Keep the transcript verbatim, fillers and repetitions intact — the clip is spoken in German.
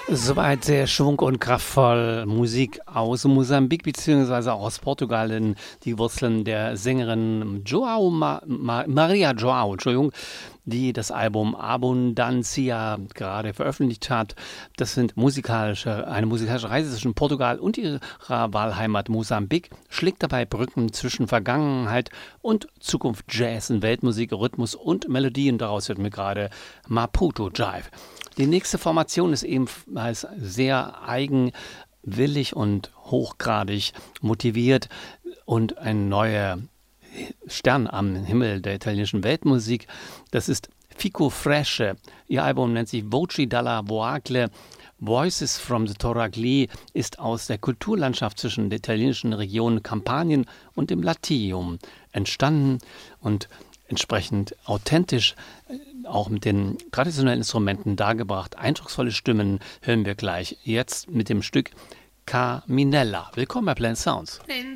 Soweit sehr schwung- und kraftvoll Musik aus Mosambik beziehungsweise auch aus Portugal, in die Wurzeln der Sängerin João Ma Ma Maria João, Entschuldigung, die das Album Abundancia gerade veröffentlicht hat. Das sind musikalische, eine musikalische Reise zwischen Portugal und ihrer Wahlheimat Mosambik, schlägt dabei Brücken zwischen Vergangenheit und Zukunft, Jazz, Weltmusik, Rhythmus und Melodien. Daraus wird mir gerade Maputo Jive. Die nächste Formation ist ebenfalls sehr eigenwillig und hochgradig motiviert und ein neuer Stern am Himmel der italienischen Weltmusik. Das ist Fico Fresche. Ihr Album nennt sich Voci dalla Voagle. Voices from the Toragli ist aus der Kulturlandschaft zwischen der italienischen Region Kampanien und dem Latium entstanden und entsprechend authentisch, auch mit den traditionellen Instrumenten dargebracht. Eindrucksvolle Stimmen hören wir gleich. Jetzt mit dem Stück Caminella. Willkommen bei Planet Sounds. In